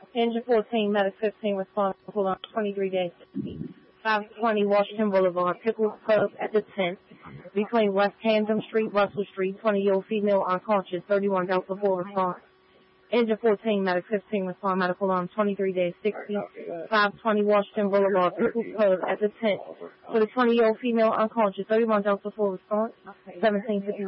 Engine 14, Medic 15, respond hold on 23 days. 520 Washington Boulevard, Pickles Pub at the 10th, between West Camden Street, Russell Street, 20-year-old female unconscious, 31 Delta 4 response. Engine 14, Medic 15, respond medical alarm 23 days 60, 520 Washington Boulevard, Pickles Pub at the 10th, for the 20-year-old female unconscious, 31 Delta 4 response, 1750.